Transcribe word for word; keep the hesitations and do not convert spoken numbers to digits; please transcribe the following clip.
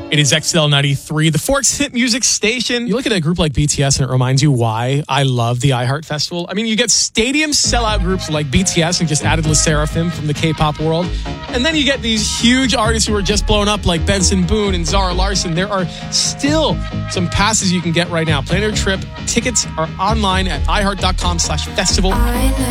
It is X L ninety-three, the Forks Hit Music Station. You look at a group like B T S and it reminds you why I love the iHeart Festival. I mean, you get stadium sellout groups like B T S and just added LE SSERAFIM from the K-pop world. And then you get these huge artists who are just blown up like Benson Boone and Zara Larsson. There are still some passes you can get right now. Plan your trip. Tickets are online at iHeart.com slash festival.